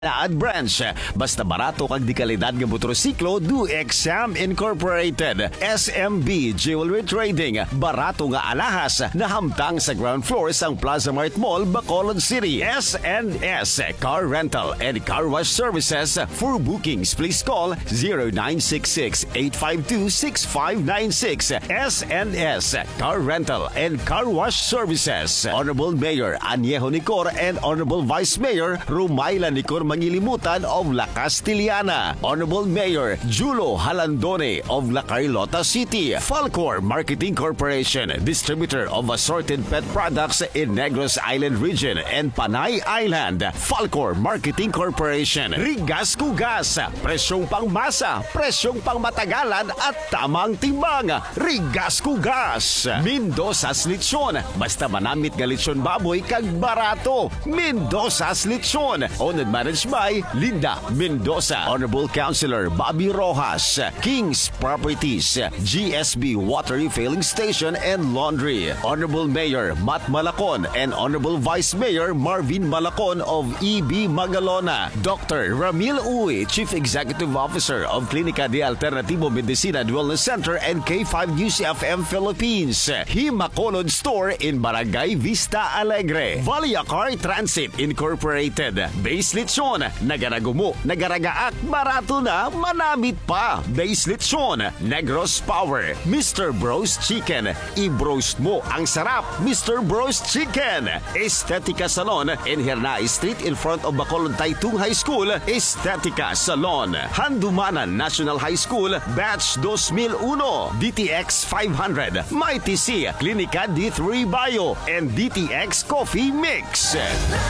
at branch. Basta barato kag di kalidad nga motorsiklo, do Exam Incorporated. SMB Jewelry Trading. Barato nga alahas na hamtang sa ground floor sang Plaza Mart Mall, Bacolod City. S&S Car Rental and Car Wash Services. For bookings, please call 0966-852-6596. S&S Car Rental and Car Wash Services. Honorable Mayor Añejo Nicor and Honorable Vice Mayor Rumayla Nicor Mangilimutan of La Castillana. Honorable Mayor Julo Halandone of La Carlota City. Falcor Marketing Corporation, distributor of assorted pet products in Negros Island region and Panay Island. Falcor Marketing Corporation. Rigas Kugas, presyong pangmasa, presyong pangmatagalan at tamang timbang. Rigas Kugas. Mendoza's Lechon, basta manamit nga lechon baboy kag barato. Mendoza's Lechon. Owned managed by Linda Mendoza. Honorable Councilor Bobby Rojas. King's Properties, GSB Water Refilling Station and Laundry. Honorable Mayor Matt Malacon and Honorable Vice Mayor Marvin Malacon of EB Magalona. Dr. Ramil Uy, Chief Executive Officer of Clinica de Alternativo Medicina and Wellness Center and K5 UCFM Philippines. Himacolod Store in Barangay Vista Alegre. Valiacar Transit Incorporated. Base Lechon, nagaragumo, nagaragaak, barato na, manamit pa. Base Lechon, Negros Power. Mr. Bros Chicken, i-broast mo ang sarap. Mr. Bros Chicken. Estetica Salon in Hernay Street in front of Bacolod Taytong High School. Estetica Salon. Handumanan National High School, Batch 2001. DTX 500. Mighty C, Clinica D3 Bio and DTX Coffee Mix.